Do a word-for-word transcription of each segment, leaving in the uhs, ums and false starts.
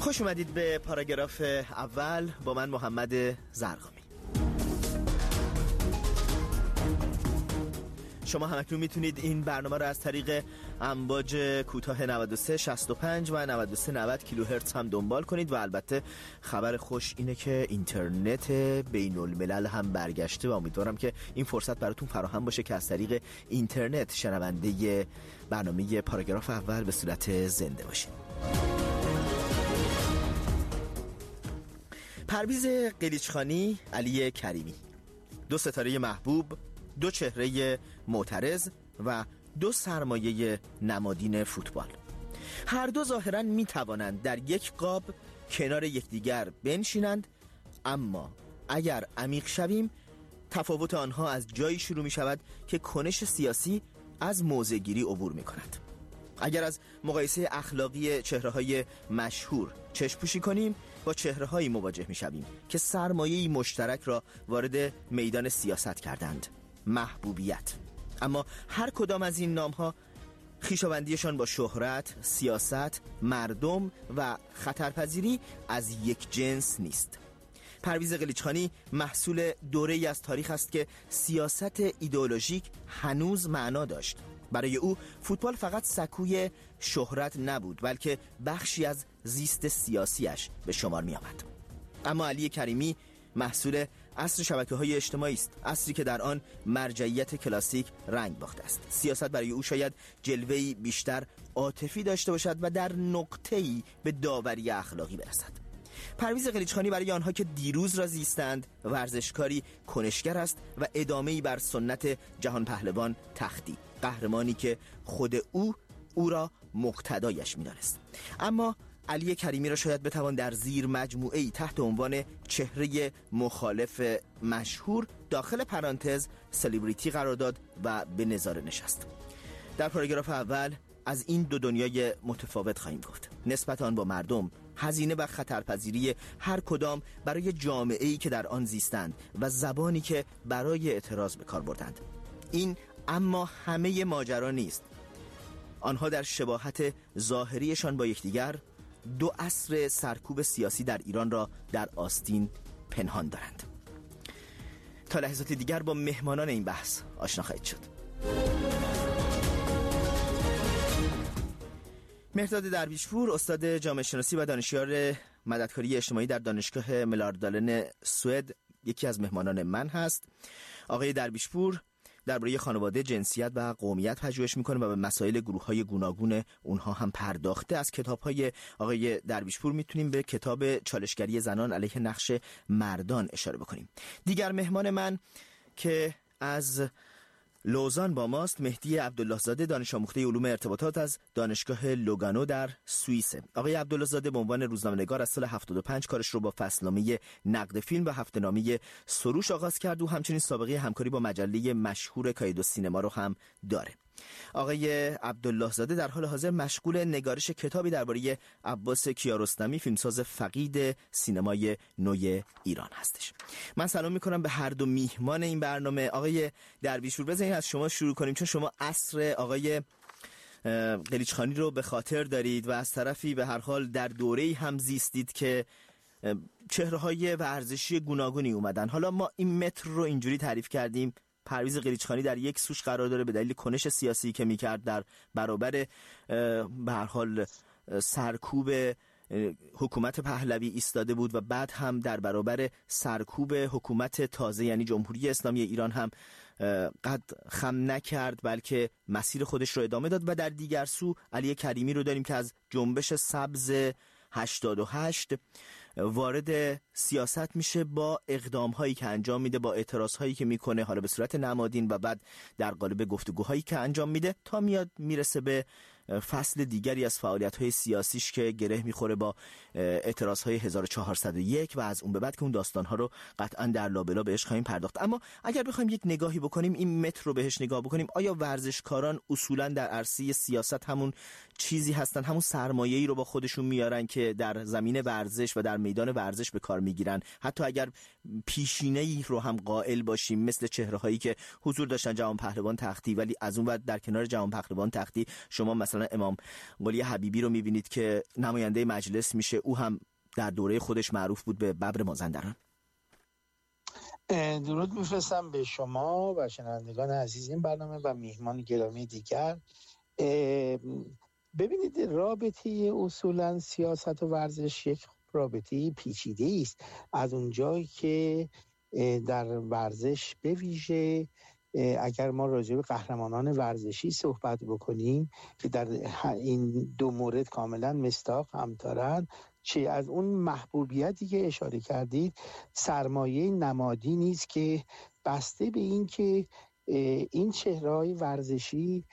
خوش اومدید به پاراگراف اول با من محمد زرقامی. شما همکنون میتونید این برنامه رو از طریق امواج کوتاه نود و سه شصت و پنج و نود و سه نود کیلوهرتز هم دنبال کنید و البته خبر خوش اینه که اینترنت بین الملل هم برگشته و امیدوارم که این فرصت براتون فراهم باشه که از طریق اینترنت شنونده برنامه پاراگراف اول به صورت زنده باشید. پرویز قلیچخانی، علی کریمی، دو ستاره محبوب، دو چهره معترض و دو سرمایه نمادین فوتبال. هر دو ظاهراً می توانند در یک قاب کنار یکدیگر بنشینند، اما اگر عمیق شویم تفاوت آنها از جایی شروع می شود که کنش سیاسی از موضع‌گیری عبور می کند. اگر از مقایسه اخلاقی چهره‌های مشهور چشم پوشی کنیم با چهره‌هایی مواجه می‌شویم که سرمایه‌ای مشترک را وارد میدان سیاست کردند: محبوبیت. اما هر کدام از این نام‌ها خویشاوندیشان با شهرت، سیاست، مردم و خطرپذیری از یک جنس نیست. پرویز قلیچخانی محصول دوره‌ای از تاریخ است که سیاست ایدئولوژیک هنوز معنا داشت. برای او فوتبال فقط سکوی شهرت نبود، بلکه بخشی از زیست سیاسیش به شمار می آمد. اما علی کریمی محصول عصر شبکه‌های اجتماعی است، عصری که در آن مرجعیت کلاسیک رنگ باخته است. سیاست برای او شاید جلوه‌ای بیشتر عاطفی داشته باشد و در نقطه‌ای به داوری اخلاقی برسد. پرویز قلیچخانی برای آنها که دیروز را زیستند ورزشکاری کنشگر است و ادامه‌ای بر سنت جهان پهلوان تختی، قهرمانی که خود او او را مقتدایش می‌دانست. اما علی کریمی را شاید بتوان در زیر مجموعه‌ای تحت عنوان چهره مخالف مشهور داخل پرانتز سلبریتی قرار داد و به نظاره نشست. در پاراگراف اول از این دو دنیای متفاوت خواهیم گفت. نسبت آن با مردم، هزینه و خطرپذیری هر کدام برای جامعه‌ای که در آن زیستند و زبانی که برای اعتراض به کار بردند. این اما همه ماجرا نیست. آنها در شباهت ظاهریشان با یکدیگر دو عصر سرکوب سیاسی در ایران را در آستین پنهان دارند. تا لحظات دیگر با مهمانان این بحث آشنا خواهید شد. مهرداد درویشپور، استاد جامعه شناسی و دانشیار مددکاری اجتماعی در دانشگاه ملاردالن سوئد، یکی از مهمانان من هست. آقای درویشپور درباره خانواده، جنسیت و قومیت پژوهش میکنه و به مسائل گروه‌های گوناگون اونها هم پرداخته. از کتاب‌های آقای درویشپور میتونیم به کتاب چالشگری زنان علیه نقش مردان اشاره بکنیم. دیگر مهمان من که از لوزان با ماست مهدی عبدالله زاده، دانش آموخته علوم ارتباطات از دانشگاه لوگانو در سوئیس. آقای عبدالله زاده به عنوان روزنامه‌نگار از سال هفتاد و پنج کارش رو با فصلنامه نقد فیلم و هفته‌نامه سروش آغاز کرد و همچنین سابقه همکاری با مجله مشهور کایدو سینما رو هم داره. آقای عبدالله زاده در حال حاضر مشغول نگارش کتابی درباره عباس کیارستمی، فیلمساز فقید سینمای نو ایران هستش. من سلام میکنم به هر دو میهمان این برنامه. آقای درویشپور، بذارید از شما شروع کنیم چون شما عصر آقای قلیچخانی رو به خاطر دارید و از طرفی به هر حال در دوره‌ای هم زیستید که چهره‌های ورزشی گوناگونی اومدن. حالا ما این متر رو اینجوری تعریف کردیم: پرویز قلیچخانی در یک سوش قرار داره به دلیل کنش سیاسی که میکرد در برابر به هر حال سرکوب حکومت پهلوی ایستاده بود و بعد هم در برابر سرکوب حکومت تازه یعنی جمهوری اسلامی ایران هم قد خم نکرد، بلکه مسیر خودش رو ادامه داد. و در دیگر سو علی کریمی رو داریم که از جنبش سبز هشتاد و هشت وارد سیاست میشه با اقدام هایی که انجام میده، با اعتراض هایی که میکنه، حالا به صورت نمادین و بعد در قالب گفتگوهایی که انجام میده، تا میاد میرسه به فصل دیگری از فعالیت های سیاسیش که گره میخوره با اعتراض های هزار و چهارصد و یک و از اون به بعد که اون داستان ها رو قطعا در لابلا بهش خواهیم پرداخت. اما اگر بخوایم یک نگاهی بکنیم، این متر رو بهش نگاه بکنیم، آیا ورزشکاران اصولا در عرصه سیاست همون چیزی هستن، همون سرمایه‌ای رو با خودشون میارن که در زمین ورزش و در میدان ورزش به کار میگیرن؟ حتی اگر پیشینه‌ای رو هم قائل باشیم مثل چهره‌هایی که حضور داشتن جهان پهلوان تختی، ولی از اون ور در کنار جهان پهلوان تختی شما مثلا مثلا امام قلی حبیبی رو میبینید که نماینده مجلس میشه، او هم در دوره خودش معروف بود به ببر مازندران. درود میفرستم به شما و شنوندگان عزیز این برنامه و میهمان گرامی دیگر. ببینید، رابطه اصولا سیاست و ورزش یک رابطه پیچیده است. از اونجایی که در ورزش به ویژه اگر ما راجع به قهرمانان ورزشی صحبت بکنیم که در این دو مورد کاملا مصداق هم دارن، چه از اون محبوبیتی که اشاره کردید سرمایه نمادی نیست که بسته به این که این چهره‌های ورزشی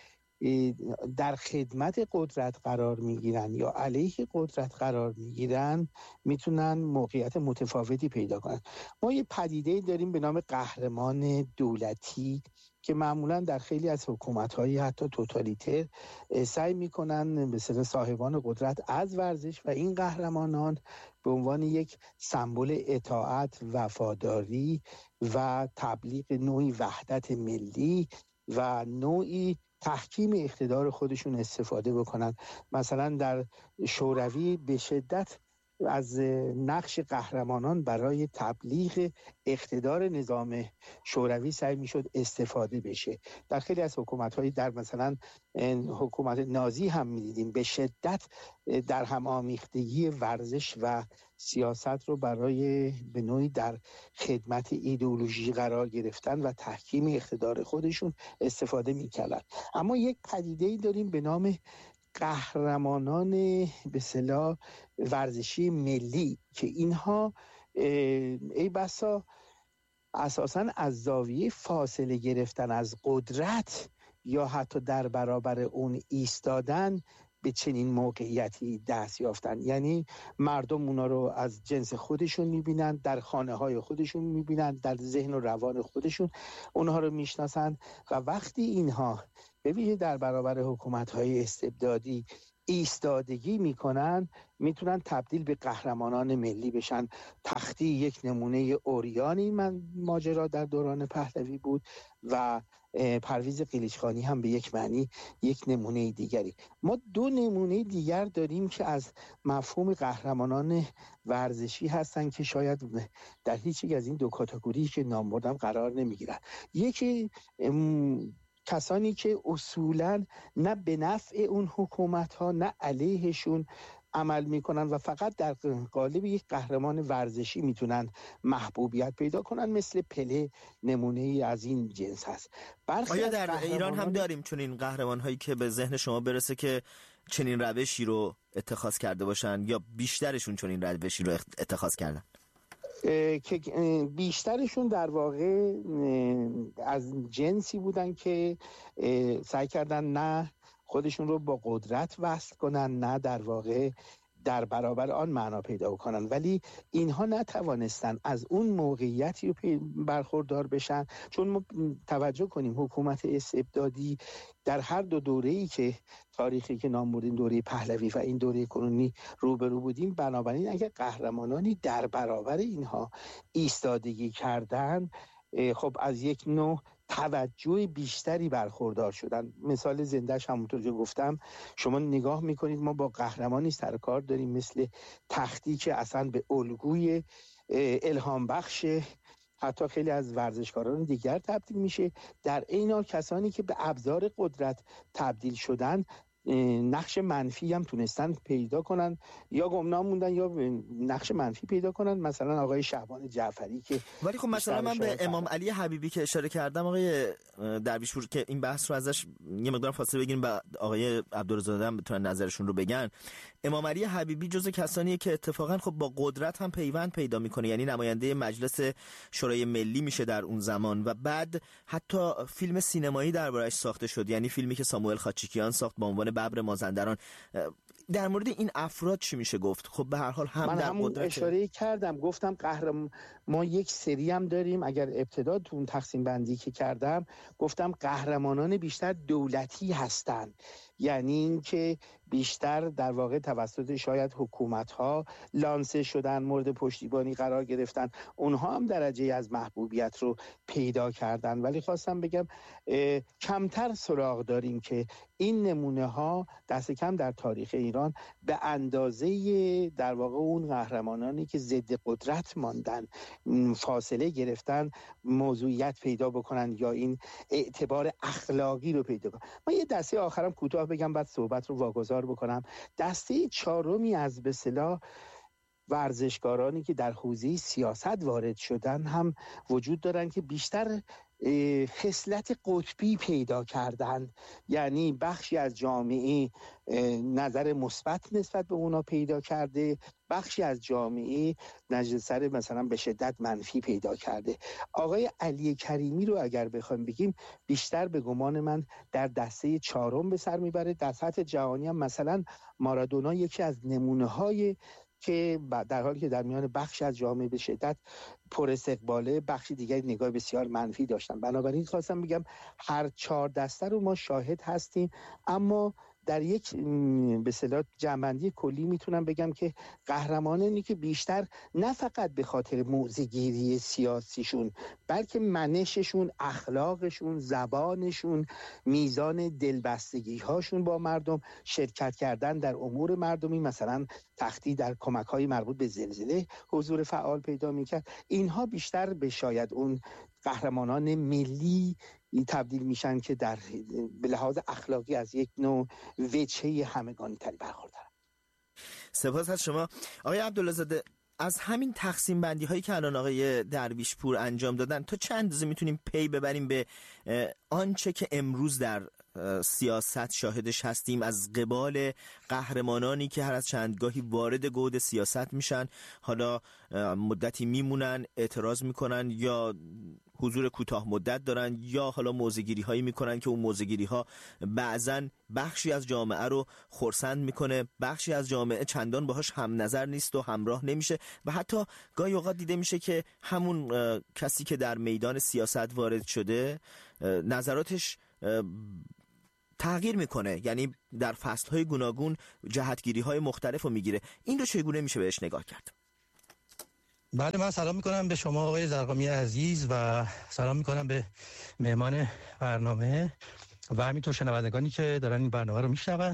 در خدمت قدرت قرار میگیرن یا علیه قدرت قرار میگیرن میتونن موقعیت متفاوتی پیدا کنن. ما یه پدیده داریم به نام قهرمان دولتی که معمولا در خیلی از حکومت‌های حتی توتالیتر سعی میکنن به اصطلاح صاحبان قدرت از ورزش و این قهرمانان به عنوان یک سمبل اطاعت، وفاداری و تبلیغ نوعی وحدت ملی و نوعی تحکیم اقتدار خودشون استفاده بکنن. مثلا در شوروی به شدت از نقش قهرمانان برای تبلیغ اقتدار نظام شوروی سعی میشد استفاده بشه. در خیلی از حکومت‌های در مثلا حکومت نازی هم می‌دیدیم به شدت در هم آمیختگی ورزش و سیاست رو برای به نوعی در خدمت ایدئولوژی قرار گرفتن و تحکیم اقتدار خودشون استفاده می‌کردن. اما یک پدیده‌ای داریم به نام قهرمانان به اصطلاح ورزشی ملی که اینها ای بسا اساساً از زاویه فاصله گرفتن از قدرت یا حتی در برابر اون ایستادن به چنین موقعیتی دست یافتن. یعنی مردم اونا رو از جنس خودشون میبینن، در خانه های خودشون میبینن، در ذهن و روان خودشون اونها رو میشناسن و وقتی اینها به ویژه در برابر حکومت‌های استبدادی ایستادگی میکنن میتونن تبدیل به قهرمانان ملی بشن. تختی یک نمونه اوریانی من ماجرا در دوران پهلوی بود و پرویز قلیچخانی هم به یک معنی یک نمونه دیگری. ما دو نمونه دیگر داریم که از مفهوم قهرمانان ورزشی هستن که شاید در هیچ یک از این دو کاتگوری که نام بردم قرار نمیگیرن. یکی کسانی که اصولاً نه به نفع اون حکومت ها نه علیهشون عمل میکنن و فقط در قالب یک قهرمان ورزشی میتونن محبوبیت پیدا کنن، مثل پله نمونه ای از این جنس هست. آیا در قهرمانان... ایران هم داریم چون این قهرمان هایی که به ذهن شما برسه که چنین روشی رو اتخاذ کرده باشن یا بیشترشون چون این روشی رو اتخاذ کردن؟ که بیشترشون در واقع از جنسی بودن که سعی کردن نه خودشون رو با قدرت وصل کنن نه در واقع در برابر آن معنا پیدا کنن، ولی اینها نتوانستن از اون موقعیتی رو برخوردار بشن. چون ما توجه کنیم حکومت استبدادی در هر دو دوره‌ای که تاریخی که نام بردیم، دوره پهلوی و این دوره کنونی، روبرو بودیم. بنابراین اگر قهرمانانی در برابر اینها ایستادگی کردن، خب از یک نوع توجه بیشتری برخوردار شدن. مثال زندهش همونطور که گفتم، شما نگاه میکنید ما با قهرمانی سر کار داریم مثل تختی که اصلا به الگوی الهام بخش حتی خیلی از ورزشکاران دیگر تبدیل میشه. در این حال کسانی که به ابزار قدرت تبدیل شدن نقش منفی هم تونستن پیدا کنن، یا گمنام موندن یا نقش منفی پیدا کنن. مثلا آقای شعبان جعفری که ولی خب مثلا من به امام علی حبیبی که اشاره کردم آقای درویشپور که این بحث رو ازش یه مقدار فاصله بگیریم و آقای عبدالرزاده هم بتونن نظرشون رو بگن. امام علی حبیبی جزو کسانیه که اتفاقا خب با قدرت هم پیوند پیدا میکنه، یعنی نماینده مجلس شورای ملی میشه در اون زمان و بعد حتی فیلم سینمایی دربارش ساخته شد، یعنی فیلمی که ساموئل خاچیکیان ساخت با عنوان ببر مازندران. در مورد این افراد چی میشه گفت؟ خب به هر حال هم من در همون قدرت اشاره کردم، گفتم قهرمان ما یک سری هم داریم. اگر ابتدا تو اون تقسیم بندی که کردم گفتم قهرمانان بیشتر دولتی هستن، یعنی این که بیشتر در واقع توسط شاید حکومت‌ها لانسه شدن، مورد پشتیبانی قرار گرفتن، اونها هم درجه از محبوبیت رو پیدا کردن. ولی خواستم بگم کمتر سراغ داریم که این نمونه ها دست کم در تاریخ ایران به اندازه در واقع اون قهرمانانی که ضد قدرت ماندن، فاصله گرفتن، موضوعیت پیدا بکنن یا این اعتبار اخلاقی رو پیدا کنن. من یه دسته آخرم کوتاه بگم بعد صحبت رو واگذار بکنم. دسته چهارمی از به اصطلاح ورزشکارانی که در حوزه سیاست وارد شدن هم وجود دارن که بیشتر خصلت قطبی پیدا کردند، یعنی بخشی از جامعه نظر مثبت نسبت به اونا پیدا کرده، بخشی از جامعه نظر مثلا به شدت منفی پیدا کرده. آقای علی کریمی رو اگر بخوایم بگیم بیشتر به گمان من در دسته چهارم به سر میبره. در سطح جهانی هم مثلا مارادونا یکی از نمونه های که در حالی که در میان بخش از جامعه به شدت پر استقباله، بخشی دیگر نگاه بسیار منفی داشتن. بنابراین خواستم بگم هر چهار دسته رو ما شاهد هستیم، اما در یک به اصطلاح جمع‌بندی کلی میتونم بگم که قهرمانانی که بیشتر نه فقط به خاطر موضع‌گیری سیاسیشون بلکه منششون، اخلاقشون، زبانشون، میزان دلبستگی هاشون با مردم، شرکت کردن در امور مردمی، مثلا تختی در کمک‌های مربوط به زلزله حضور فعال پیدا میکرد، اینها بیشتر به شاید اون قهرمانان ملی تبدیل میشن که در به لحاظ اخلاقی از یک نوع وجهه همگانی تری برخوردارن. سپاس از شما آقای عبدالله زاده. از همین تقسیم بندی هایی که الان آقای درویش پور انجام دادن تا چند اندازه میتونیم پی ببریم به آنچه که امروز در سیاست شاهدش هستیم از قبال قهرمانانی که هر از چندگاهی وارد گود سیاست میشن، حالا مدتی میمونن، اعتراض میکنن یا حضور کوتاه مدت دارن یا حالا موضع‌گیری هایی میکنن که اون موضع‌گیری ها بعضن بخشی از جامعه رو خرسند میکنه، بخشی از جامعه چندان باهاش هم نظر نیست و همراه نمیشه و حتی گاهی اوقات دیده میشه که همون کسی که در میدان سیاست وارد شده نظراتش تغییر میکنه، یعنی در فصلهای گوناگون جهتگیری‌های مختلف رو میگیره. این رو چگونه میشه بهش نگاه کرد؟ بله، من سلام میکنم به شما آقای زرقامی عزیز و سلام میکنم به مهمان برنامه و همینطور شنوندگانی که دارن این برنامه رو میشنون.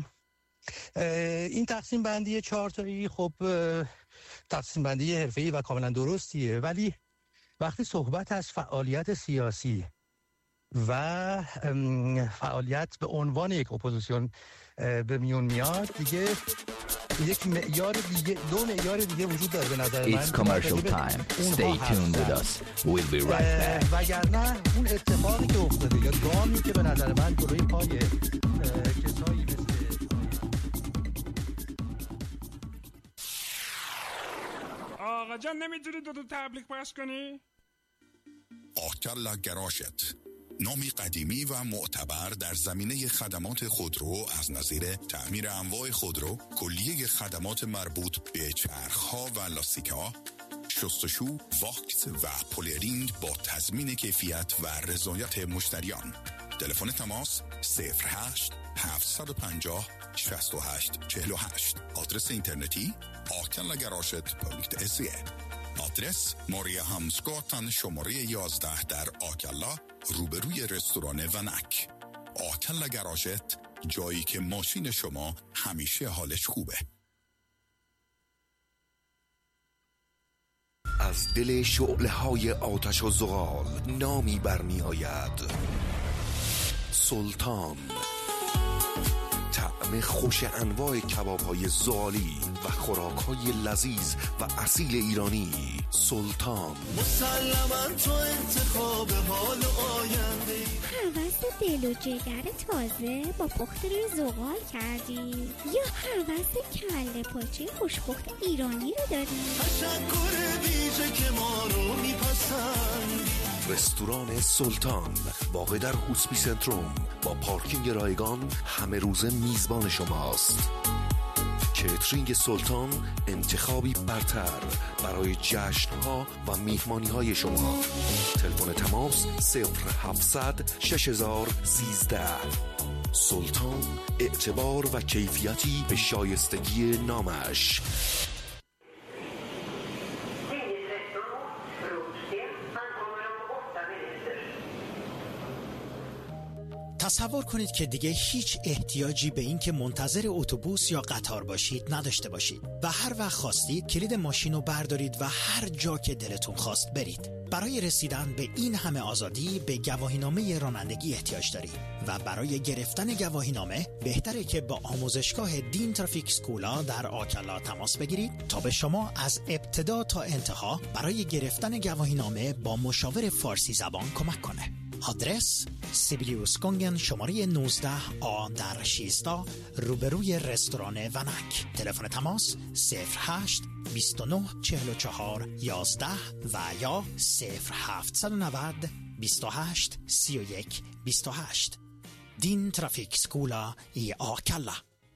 این تقسیم بندی چهار تایی خب تقسیم بندی حرفه‌ای و کاملا درستیه، ولی وقتی صحبت از فعالیت سیاسی و فعالیت به عنوان یک اپوزیسیون به میون میاد، دیگه یک معیار دیگه دو معیار دیگه وجود داره به نظر من. It's commercial time. Stay tuned with us. We'll be right back. وگرنه اون اتفاقی که افتاده یا گامی که به نظر من جلوی پای کسایی مثل آقا جان نمیتونی دو تا تبلیغ پخش کنی؟ آکلا گراشت، نامی قدیمی و معتبر در زمینه خدمات خودرو از نظیر تعمیر انواع خودرو، کلیه خدمات مربوط به چرخها و لاستیک‌ها، شستشو، واکس و پولرینگ با تضمین کیفیت و رضایت مشتریان. تلفن تماس صفر هشت هفت پنج صفر شصت و هشت چهل و هشت. آدرس اینترنتی آکلا گراشت پابلیک اسیه. آدرس ماریا همسگاتن شماره یازده در آکلا روبروی رستوران ونک. آکلا گراشت، جایی که ماشین شما همیشه حالش خوبه. از دل شعله های آتش و زغال نامی برمی آید، سلطان. طعم خوش انواع کباب های زغالی و خوراک های لذیذ و اصیل ایرانی. سلطان مسلماً تو انتخاب حال آینده، هوس دل و جگر تازه با پخت روی زغال کردی یا هوس کله پاچه خوشپخت ایرانی رو داری؟ تشکر ویژه که ما رو میپسند. رستوران سلطان واقع در هوسپی سنتروم با پارکینگ رایگان همه روزه میزبان شماست. کیترینگ سلطان انتخابی برتر برای جشن‌ها و میهمانی‌های شما. تلفن تماس صفر هفتصد شش هزار سیزده. سلطان، اعتبار و کیفیتی به شایستگی نامش. تصور کنید که دیگه هیچ احتیاجی به این که منتظر اتوبوس یا قطار باشید نداشته باشید و هر وقت خواستید کلید ماشین رو بردارید و هر جا که دلتون خواست برید. برای رسیدن به این همه آزادی به گواهینامه رانندگی احتیاج دارید و برای گرفتن گواهینامه بهتره که با آموزشگاه دین ترافیک سکولا در آکلا تماس بگیرید تا به شما از ابتدا تا انتها برای گرفتن گواهینامه با مشاور فارسی زبان کمک کنه. آدرس سیبیلیوس گونگن شماره نوزده آ در شیستا روبروی رستوران ونک. تلفن تماس صفر هشت بیست و نه چهل و چهار یازده و یا صفر هفتصد و نود بیست و هشت سی و یک بیست و هشت. دین ترافیک سکولا ای آکلا.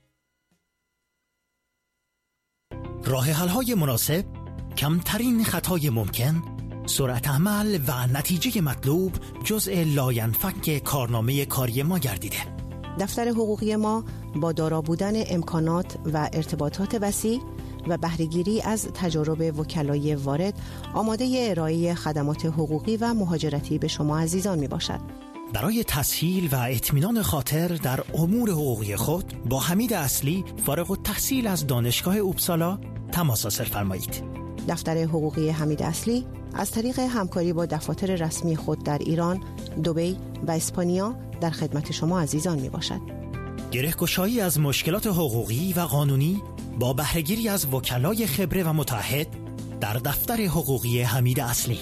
راه حل های مناسب، کمترین خطای ممکن، سرعت عمل و نتیجه مطلوب جزء لاینفک کارنامه کاری ما گردیده. دفتر حقوقی ما با دارا بودن امکانات و ارتباطات وسیع و بهره‌گیری از تجارب وکلای وارد آماده ارائه خدمات حقوقی و مهاجرتی به شما عزیزان می باشد. برای تسهیل و اطمینان خاطر در امور حقوقی خود با حمید اصلی فارغ التحصیل از دانشگاه اوبسالا تماس حاصل فرمایید. دفتر حقوقی حمید اصلی از طریق همکاری با دفاتر رسمی خود در ایران، دبی و اسپانیا در خدمت شما عزیزان می باشد. گره‌گشایی از مشکلات حقوقی و قانونی با بهره‌گیری از وکلای خبره و متعهد در دفتر حقوقی حمید اصلی.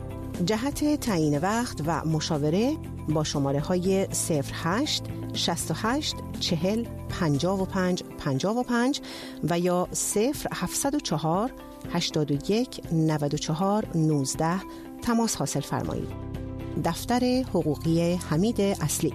جهت تعیین وقت و مشاوره با شماره های صفر هشت شصت و هشت چهل پنجاه و پنج پنجاه و پنج و یا صفر هفتصد و چهار هشتاد و یک نود و چهار نوزده تماس حاصل فرمایید. دفتر حقوقی حمید اصلی.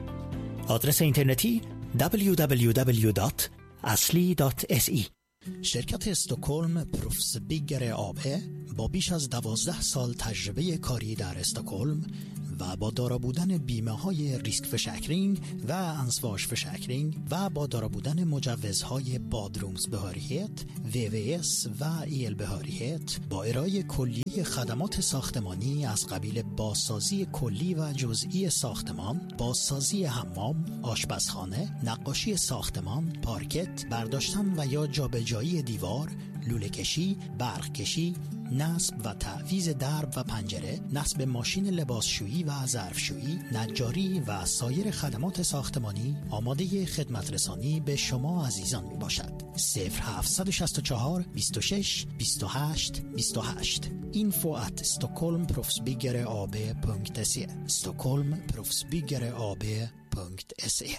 آدرس اینترنتی دبلیو دبلیو دبلیو دات اصلی دات اس ای. شرکت استکهلم پروفسبیگر آب با بیش از دوازده سال تجربه کاری در استکهلم و با دارا بودن بیمه های ریسک فشکرینگ و انسواش فشکرینگ و با دارا بودن مجوزهای بادرومز بهاریت، وی وی اس و ایل بهاریت با ارائه کلیه خدمات ساختمانی از قبیل بازسازی کلی و جزئی ساختمان، بازسازی حمام، آشپزخانه، نقاشی ساختمان، پارکت، برداشتن و یا جابجایی دیوار، لوله کشی، برق کشی، نصب و تعویض درب و پنجره، نصب ماشین لباسشویی و ظرفشویی، نجاری و سایر خدمات ساختمانی آماده خدمت رسانی به شما عزیزان می باشد. صفر هفتصد و شصت و چهار بیست و شش بیست و هشت بیست و هشت info at stockholm profsbyggareab punkt se stockholm profsbyggareab punkt se.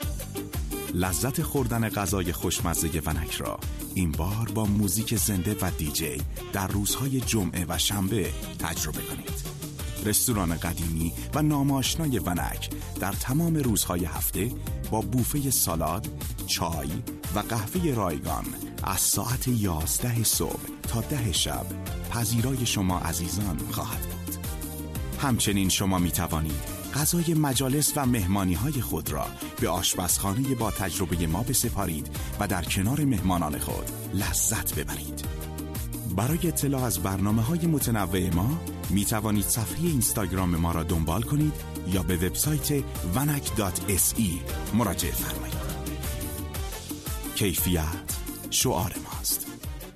لذت خوردن غذای خوشمزه ونک را این بار با موزیک زنده و دیجی در روزهای جمعه و شنبه تجربه کنید. رستوران قدیمی و ناماشنای ونک در تمام روزهای هفته با بوفه سالاد، چای و قهوه رایگان از ساعت یازده صبح تا ده شب پذیرای شما عزیزان خواهد بود. همچنین شما می توانید غذای مجالس و مهمانی های خود را به آشپزخانه با تجربه ما بسپارید و در کنار مهمانان خود لذت ببرید. برای اطلاع از برنامه های متنوع ما می توانید صفحه اینستاگرام ما را دنبال کنید یا به وبسایت vanak دات اس ای مراجعه فرمایید. کیفیت شعار ماست.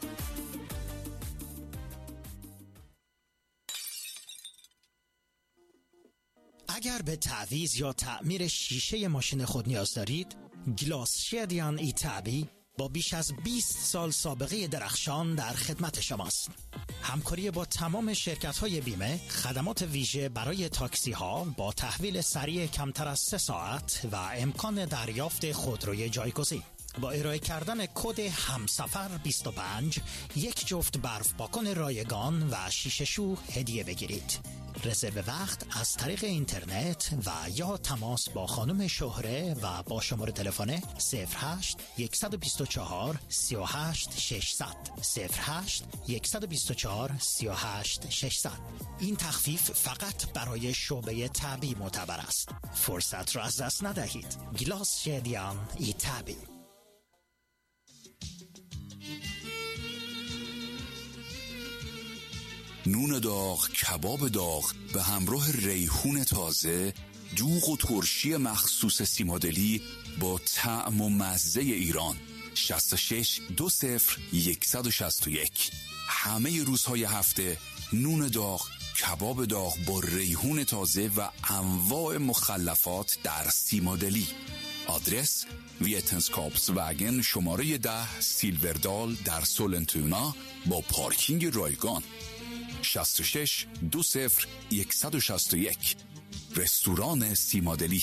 اگر به تعویض یا تعمیر شیشه ماشین خود نیاز دارید، گلاس شدیان ای تعبی با بیش از بیست سال سابقه درخشان در خدمت شماست. همکاری با تمام شرکت‌های بیمه، خدمات ویژه برای تاکسی ها با تحویل سریع کمتر از سه ساعت و امکان دریافت خودروی جایگزین. با ارائه کردن کد همسفر بیست و پنج یک جفت برف پاکن رایگان و شیشه شو هدیه بگیرید. رزرو وقت از طریق اینترنت و یا تماس با خانم شهره و با شماره تلفن صفر هشت یک دو چهار سه هشت شش صفر صفر صفر هشت یک دو چهار سه هشت شش صفر. این تخفیف فقط برای شعبه طبی معتبر است. فرصت را از دست ندهید. گلاس شدیان ای طبی. نون داغ، کباب داغ به همراه ریحون تازه، دوغ و ترشی مخصوص سیمادلی با طعم و مزه ایران. شصت و شش دو صفر یک شش یک. همه روزهای هفته نون داغ، کباب داغ با ریحون تازه و انواع مخلفات در سیمادلی. آدرس ویتنسکاپس وگن شماره ده سیلوردال در سولنتونا با پارکینگ رایگان. شصت و شش دو صفر یک شش یک. رستوران سیمادلی.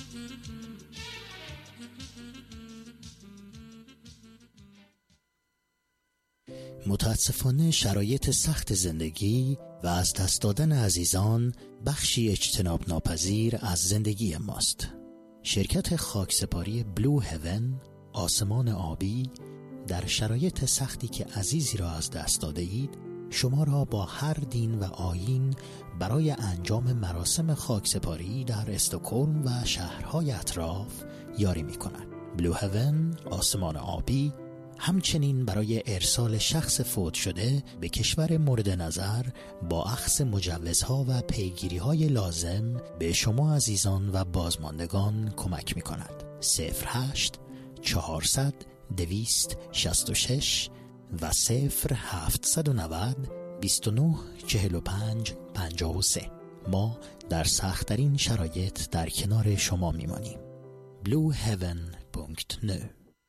متاسفانه شرایط سخت زندگی و از دست دادن عزیزان بخشی اجتناب ناپذیر از زندگی ماست. شرکت خاکسپاری بلو هیون، آسمان آبی، در شرایط سختی که عزیزی را از دست داده اید شما را با هر دین و آیین برای انجام مراسم خاکسپاری در استکهلم و شهرهای اطراف یاری می کند. بلو هیون، آسمان آبی، همچنین برای ارسال شخص فوت شده به کشور مورد نظر با اخذ مجوزها و پیگیری‌های لازم به شما عزیزان و بازماندگان کمک می کند. صفر هشت چهارصد دویست شصت و شش و صفر هفتصد و نود بیست و نه چهل و پنج پنجاه و سه. ما در سخت‌ترین شرایط در کنار شما میمانیم. بلو هیون دات نت.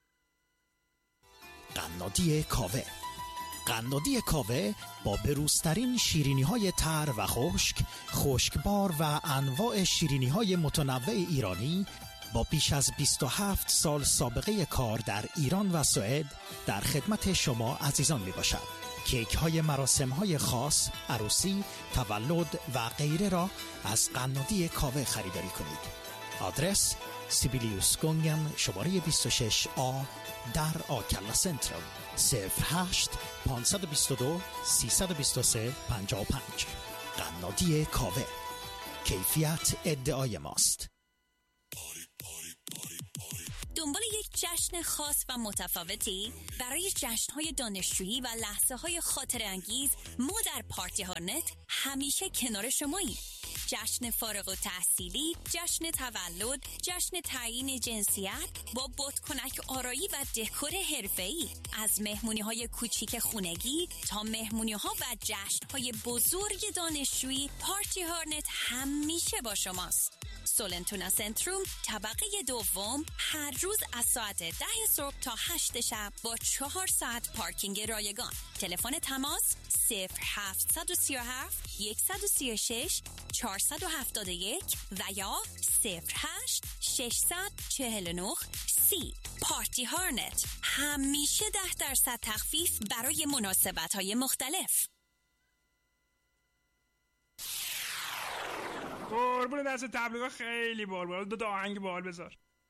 قنادی کاوه. قنادی کاوه با بروزترین شیرینی‌های تر و خشک، خشکبار و انواع شیرینی‌های متنوع ایرانی با بیش از بیست و هفت سال سابقه کار در ایران و سوئد در خدمت شما عزیزان می باشد. کیک های مراسم های خاص، عروسی، تولد و غیره را از قنادی کاوه خریداری کنید. آدرس سیبیلیوس گونگن شماره بیست و شش آ در آکلا سنترال. صفر هشت پانصد و بیست و دو سیصد و بیست و سه پنجاه و پنج. قنادی کاوه، کیفیت ادعای ماست. دنبال یک جشن خاص و متفاوتی؟ برای جشن‌های دانشجویی و لحظه‌های خاطره‌انگیز ما در پارتی هارنت همیشه کنار شماییم. جشن فارغ التحصیلی، جشن تولد، جشن تعیین جنسیت با بادکنک آرایی و دکور حرفه‌ای، از مهمونی‌های کوچیک خونگی تا مهمونی‌ها و جشن‌های بزرگ دانشجویی، پارتی هارنت همیشه با شماست. سولنتونا سنتروم طبقه دوم، هر روز از ساعت ده صبح تا هشت شب با چهار ساعت پارکینگ رایگان. تلفن تماس صفر هفت سه هفت یک سه شش چهار هفت یک و یا صفر هشت شش چهار نه سی. پارتی هارنت، همیشه ده درصد تخفیف برای مناسبت‌های مختلف. قربون دست تبلیغا خیلی بال بال. دو تا آهنگ بال بذار.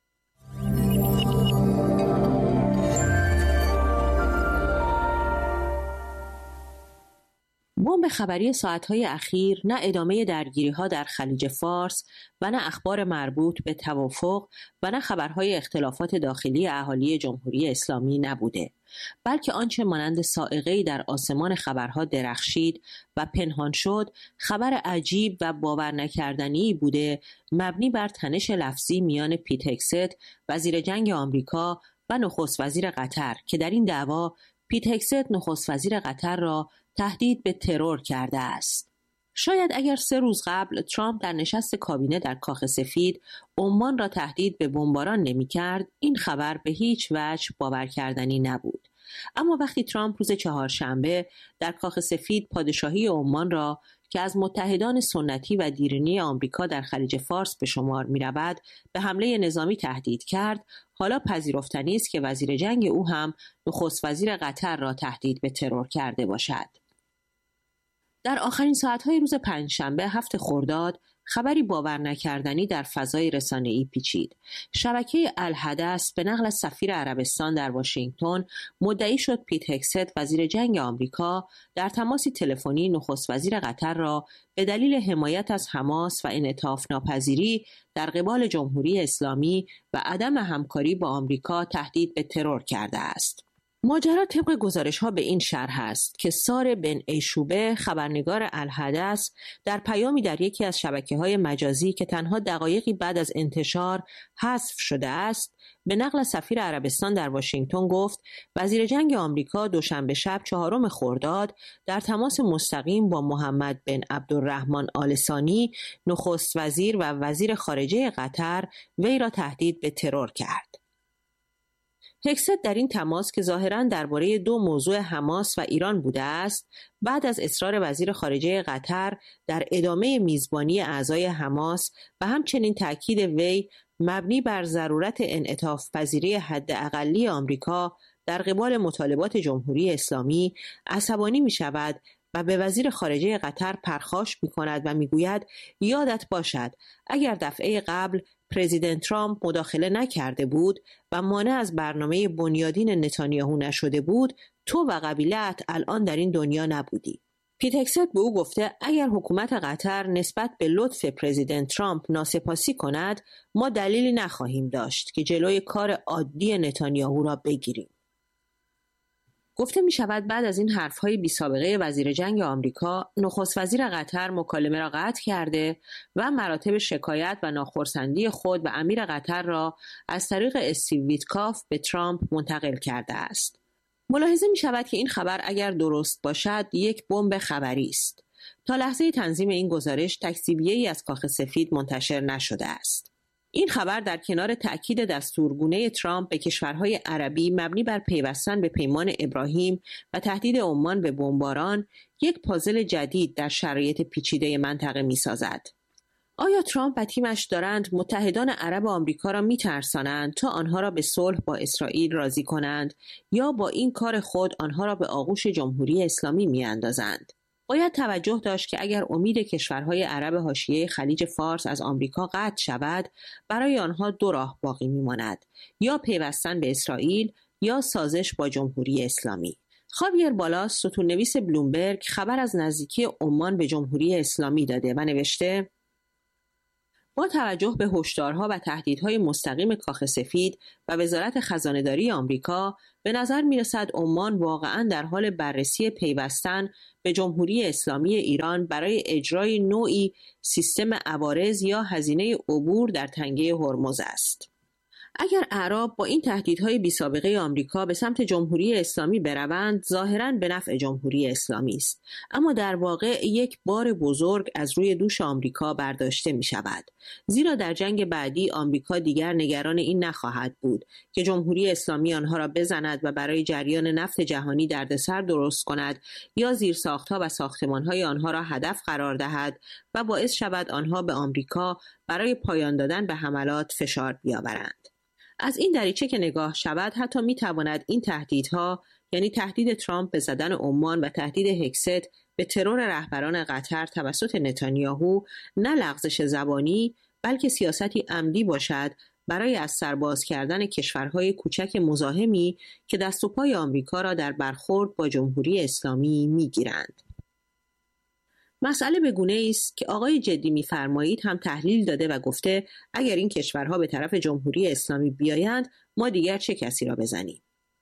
بمب خبری ساعت‌های اخیر نه ادامه درگیری‌ها در خلیج فارس و نه اخبار مربوط به توافق و نه خبرهای اختلافات داخلی اهالی جمهوری اسلامی نبوده، بلکه آنچه مانند صاعقه‌ای در آسمان خبرها درخشید و پنهان شد، خبر عجیب و باور نکردنی بوده، مبنی بر تنش لفظی میان پیت هگست وزیر جنگ آمریکا و نخست وزیر قطر که در این دعوا پیت هگست نخست وزیر قطر را تهدید به ترور کرده است. شاید اگر سه روز قبل ترامپ در نشست کابینه در کاخ سفید عمان را تهدید به بمباران نمی کرد، این خبر به هیچ وجه باور کردنی نبود. اما وقتی ترامپ روز چهارشنبه در کاخ سفید پادشاهی عمان را که از متحدان سنتی و دیرینی آمریکا در خلیج فارس به شمار می رود به حمله نظامی تهدید کرد، حالا پذیرفتنی است که وزیر جنگ او هم نخست وزیر قطر را تهدید به ترور کرده باشد. در آخرین ساعت‌های روز پنجشنبه هفت خرداد خبری باور نکردنی در فضای رسانه‌ای پیچید. شبکه الحدث به نقل از سفیر عربستان در واشنگتن مدعی شد پیت هگست وزیر جنگ آمریکا در تماسی تلفنی نخست وزیر قطر را به دلیل حمایت از حماس و انعطاف ناپذیری در قبال جمهوری اسلامی و عدم همکاری با آمریکا تهدید به ترور کرده است. ماجرا طبق گزارش‌ها به این شرح است که سار بن ایشوبه خبرنگار الحدث در پیامی در یکی از شبکه‌های مجازی که تنها دقایقی بعد از انتشار حذف شده است به نقل سفیر عربستان در واشنگتن گفت وزیر جنگ آمریکا دوشنبه شب چهارم خرداد در تماس مستقیم با محمد بن عبدالرحمن آل ثانی نخست وزیر و وزیر خارجه قطر وی را تهدید به ترور کرد. هگست در این تماس که ظاهراً درباره دو موضوع حماس و ایران بوده است، بعد از اصرار وزیر خارجه قطر در ادامه میزبانی اعضای حماس و همچنین تأکید وی مبنی بر ضرورت انعطاف پذیری حداقلی آمریکا در قبال مطالبات جمهوری اسلامی عصبانی می شود و به وزیر خارجه قطر پرخاش می کند و می گوید یادت باشد اگر دفعه قبل پرزیدنت ترامپ مداخله نکرده بود و مانع از برنامه بنیادین نتانیاهو نشده بود تو و قبیله‌ات الان در این دنیا نبودی. پیت هگست به او گفته اگر حکومت قطر نسبت به لطف پرزیدنت ترامپ ناسپاسی کند ما دلیلی نخواهیم داشت که جلوی کار عادی نتانیاهو را بگیریم. گفته می شود بعد از این حرفهای بی سابقه وزیر جنگ آمریکا نخست وزیر قطر مکالمه را قطع کرده و مراتب شکایت و ناخرسندی خود و امیر قطر را از طریق استیو ویتکاف به ترامپ منتقل کرده است. ملاحظه می شود که این خبر اگر درست باشد یک بمب خبری است. تا لحظه تنظیم این گزارش تکذیبیه‌ای از کاخ سفید منتشر نشده است. این خبر در کنار تأکید دستورگونه ترامپ به کشورهای عربی مبنی بر پیوستن به پیمان ابراهیم و تهدید عمان به بمباران یک پازل جدید در شرایط پیچیده منطقه می‌سازد. آیا ترامپ و تیمش دارند متحدان عرب آمریکا را می‌ترسانند تا آنها را به صلح با اسرائیل راضی کنند یا با این کار خود آنها را به آغوش جمهوری اسلامی می‌اندازند؟ باید توجه داشت که اگر امید کشورهای عرب حاشیه خلیج فارس از آمریکا قطع شود، برای آنها دو راه باقی می‌ماند: یا پیوستن به اسرائیل یا سازش با جمهوری اسلامی. خاویر بالاس، ستون‌نویس بلومبرگ، خبر از نزدیکی عمان به جمهوری اسلامی داده و نوشته با توجه به هشدارها و تهدیدهای مستقیم کاخ سفید و وزارت خزانه‌داری آمریکا، به نظر می‌رسد عمان واقعاً در حال بررسی پیوستن به جمهوری اسلامی ایران برای اجرای نوعی سیستم عوارض یا هزینه عبور در تنگه هرمز است. اگر اعراب با این تهدیدهای بی‌سابقه آمریکا به سمت جمهوری اسلامی بروند، ظاهراً به نفع جمهوری اسلامی است، اما در واقع یک بار بزرگ از روی دوش آمریکا برداشته می شود. زیرا در جنگ بعدی آمریکا دیگر نگران این نخواهد بود که جمهوری اسلامی آنها را بزند و برای جریان نفت جهانی دردسر درست کند یا زیرساختها و ساختمانهای آنها را هدف قرار دهد و باعث شود آنها به آمریکا برای پایان دادن به حملات فشار بیاورند. از این دریچه که نگاه شود حتی می تواند این تهدیدها، یعنی تهدید ترامپ به زدن عمان و تهدید هگست به ترور رهبران قطر توسط نتانیاهو، نه لغزش زبانی بلکه سیاستی عمدی باشد برای از سر باز کردن کشورهای کوچک مزاحمی که دست و پای آمریکا را در برخورد با جمهوری اسلامی می گیرند. مسئله به گونه است که آقای جدی می‌فرمایید هم تحلیل داده و گفته اگر این کشورها به طرف جمهوری اسلامی بیایند ما دیگر چه کسی را بزنیم؟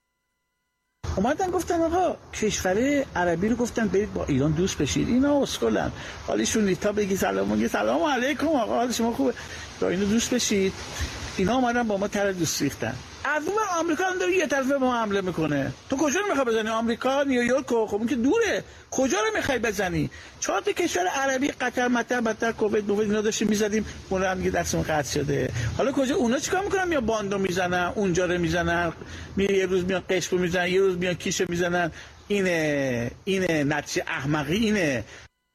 اومدن گفتن آقا کشور عربی رو گفتن برید با ایران دوست بشید، اینا اسکلن، حالیشون نیست تا بگی سلام میگه سلام علیکم آقا حال شما خوبه، با اینو دوست بشید. اینا اومدن با ما تر دوست ریختن. از اون آمریکا هم داره یه طرفه به ما حمله میکنه. تو کجا رو میخوای بزنی؟ آمریکا، نیویورک، خب اون که دوره. کجا رو میخوای بزنی؟ چهار تا کشور عربی قطر، مطر، بدتر، کویت، بوید اینا داشتیم میزدیم، اون هم دیگه دستمون قطع شده. حالا کجا اونا چیکار میکنن؟ یا باندو میزنن، اونجا رو میزنن، میره یه روز میان قشبو میزنن، یه روز میان کیشو میزنن. اینه اینه نتیجه احمقی اینه.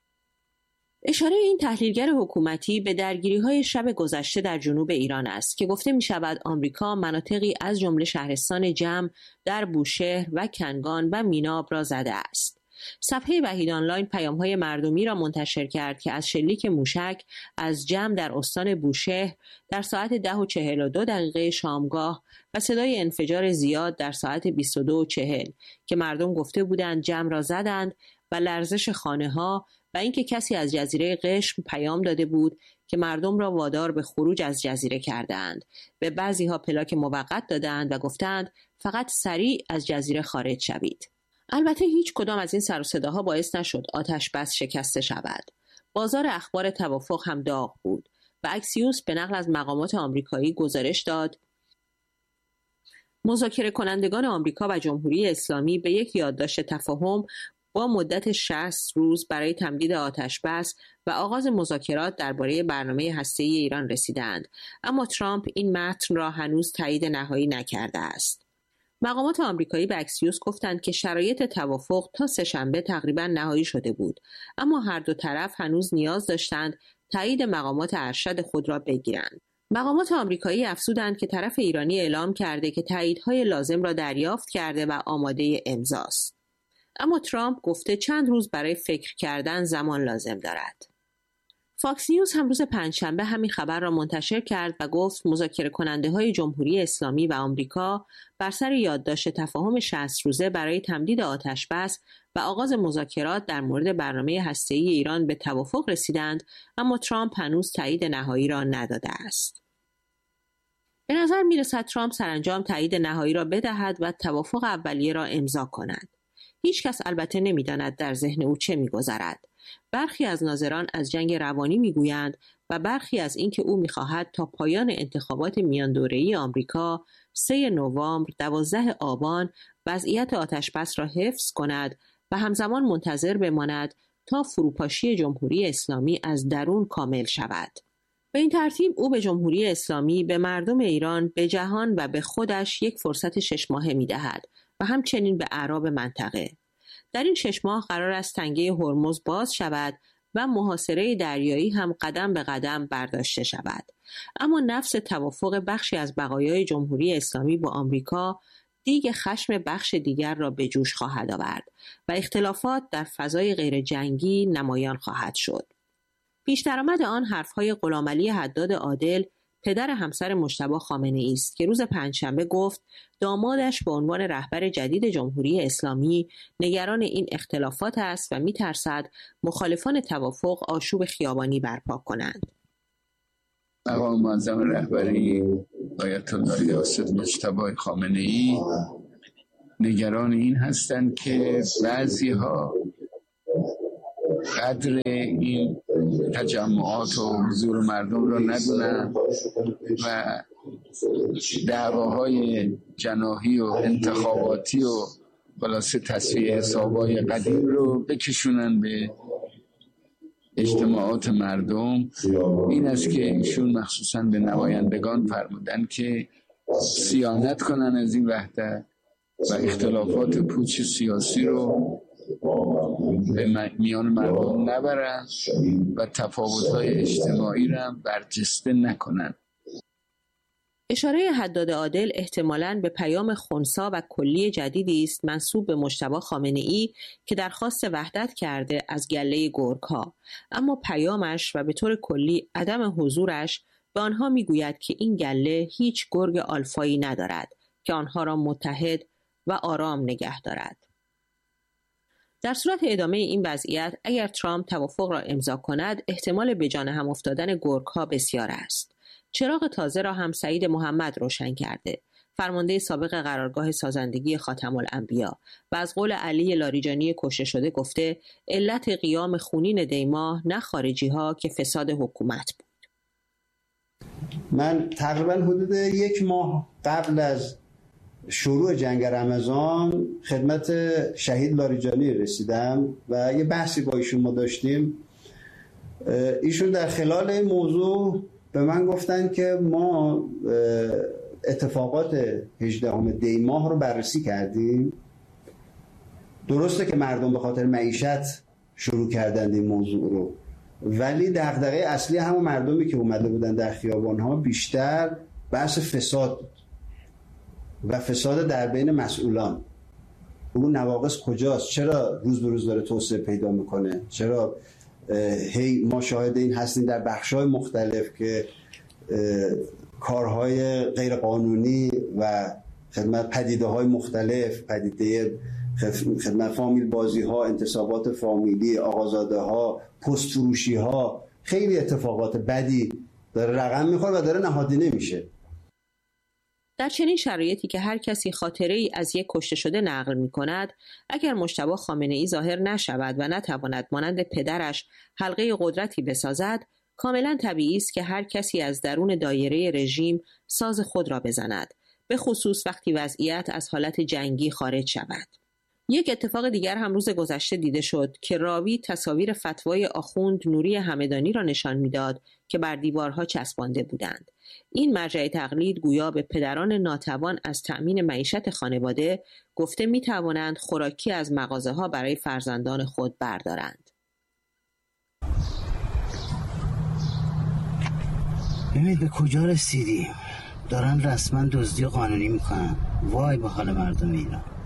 اشاره این تحلیلگر حکومتی به درگیری‌های شب گذشته در جنوب ایران است که گفته می‌شود آمریکا مناطقی از جمله شهرستان جم در بوشهر و کنگان و میناب را زده است. صفحه وحید آنلاین پیام‌های مردمی را منتشر کرد که از شلیک موشک از جمع در استان بوشهر در ساعت ده و چهل و دو دقیقه شامگاه و صدای انفجار زیاد در ساعت بیست و دو و چهل که مردم گفته بودند جمع را زدند و لرزش خانه‌ها و اینکه کسی از جزیره قشم پیام داده بود که مردم را وادار به خروج از جزیره کردند. به بعضی‌ها پلاک موقت دادند و گفتند فقط سریع از جزیره خارج شوید. البته هیچ کدام از این سر و صداها باعث نشد آتش بس شکسته شود. بازار اخبار توافق هم داغ بود و اکسیوس به نقل از مقامات آمریکایی گزارش داد مذاکره کنندگان آمریکا و جمهوری اسلامی به یک یادداشت تفاهم با مدت شصت روز برای تمدید آتش بس و آغاز مذاکرات درباره برنامه هسته‌ای ایران رسیدند، اما ترامپ این متن را هنوز تایید نهایی نکرده است. مقامات آمریکایی به اکسیوس گفتند که شرایط توافق تا سه‌شنبه تقریباً نهایی شده بود، اما هر دو طرف هنوز نیاز داشتند تایید مقامات ارشد خود را بگیرند. مقامات آمریکایی افزودند که طرف ایرانی اعلام کرده که تاییدهای لازم را دریافت کرده و آماده امضاست. اما ترامپ گفته چند روز برای فکر کردن زمان لازم دارد. فاکس نیوز هم روز پنجشنبه همین خبر را منتشر کرد و گفت مذاکره کننده های جمهوری اسلامی و آمریکا بر سر یادداشت تفاهم شصت روزه برای تمدید آتش بس و آغاز مذاکرات در مورد برنامه هسته‌ای ایران به توافق رسیدند، اما ترامپ هنوز تایید نهایی را نداده است. به نظر می‌رسد ترامپ سرانجام تایید نهایی را بدهد و توافق اولیه را امضا کند. هیچ کس البته نمی‌داند در ذهن او چه می‌گذرد. برخی از ناظران از جنگ روانی می‌گویند و برخی از اینکه او می‌خواهد تا پایان انتخابات میان دوره‌ای آمریکا سوم نوامبر دوازده آبان وضعیت آتش‌بس را حفظ کند و همزمان منتظر بماند تا فروپاشی جمهوری اسلامی از درون کامل شود. به این ترتیب او به جمهوری اسلامی، به مردم ایران، به جهان و به خودش یک فرصت شش ماهه می‌دهد و همچنین به اعراب منطقه. در این شش ماه قرار است تنگه هرمز باز شود و محاصره دریایی هم قدم به قدم برداشته شود. اما نفس توافق بخشی از بقایای جمهوری اسلامی با آمریکا دیگ خشم بخش دیگر را به جوش خواهد آورد و اختلافات در فضای غیر جنگی نمایان خواهد شد. پیش درآمد آن حرفهای غلامعلی حداد عادل، پدر همسر مجتبی خامنه‌ای است که روز پنجشنبه گفت دامادش به عنوان رهبر جدید جمهوری اسلامی نگران این اختلافات است و می‌ترسد مخالفان توافق آشوب خیابانی برپا کنند. مقام معظم رهبری آیت الله ریاست مجتبی خامنه‌ای نگران این هستند که بعضی‌ها قدر این تجمعات و حضور مردم را ندونن و دعواهای جناحی و انتخاباتی و خلاصه تصفیه حسابای قدیم رو بکشونن به اجتماعات مردم. این است که ایشون مخصوصا به نمایندگان فرمودن که صیانت کنن از این وحدت و اختلافات پوچ سیاسی رو به میان مردم نبرن و تفاوت‌های اجتماعی را برجسته نکنن. اشاره حداد عادل احتمالاً به پیام خنثی و کلی جدیدی است منسوب به مجتبی خامنه‌ای که درخواست وحدت کرده از گله گرگ‌ها، اما پیامش و به طور کلی عدم حضورش به آنها میگوید که این گله هیچ گرگ آلفایی ندارد که آنها را متحد و آرام نگه دارد. در صورت ادامه این وضعیت اگر ترامپ توافق را امضا کند احتمال به جان هم افتادن گرگ‌ها بسیار است. چراغ تازه را هم سعید محمد روشن کرده، فرمانده سابق قرارگاه سازندگی خاتم الانبیا، و از قول علی لاریجانی کشته شده گفته علت قیام خونین دیماه نه خارجی ها که فساد حکومت بود. من تقریبا حدود یک ماه قبل از شروع جنگ رمضان خدمت شهید لاریجانی رسیدم و یه بحثی با ایشون ما داشتیم. ایشون در خلال این موضوع به من گفتن که ما اتفاقات هجدهم دی ماه رو بررسی کردیم. درسته که مردم به خاطر معیشت شروع کردن این موضوع رو، ولی دغدغه اصلی همون مردمی که اومده بودن در خیابان‌ها بیشتر بحث فساد و فساد در بین مسئولان اون نواقص کجاست؟ چرا روز به روز داره توسعه پیدا میکنه؟ چرا هی ما شاهد این هستیم در بخش‌های مختلف که کارهای غیر قانونی و خدمت پدیده‌های مختلف، پدیده خدمت فامیل بازی ها، انتصابات فامیلی، آقازاده ها، پست فروشی ها، خیلی اتفاقات بدی داره رقم میخوره و داره نهادینه میشه. در چنین شرایطی که هر کسی خاطره ای از یک کشته شده نقل می کند، اگر مجتبی خامنه ای ظاهر نشود و نتواند مانند پدرش حلقه قدرتی بسازد، کاملا طبیعی است که هر کسی از درون دایره رژیم ساز خود را بزند، به خصوص وقتی وضعیت از حالت جنگی خارج شود. یک اتفاق دیگر هم روز گذشته دیده شد که راوی تصاویر فتوای آخوند نوری همدانی را نشان میداد که بر دیوارها چسبانده بودند. این مرجع تقلید گویا به پدران ناتوان از تأمین معیشت خانواده گفته می توانند خوراکی از مغازه ها برای فرزندان خود بردارند. ببینید به کجا رسیدیم؟ دارن رسما دزدی قانونی میکنن. وای به حال مردم ایران.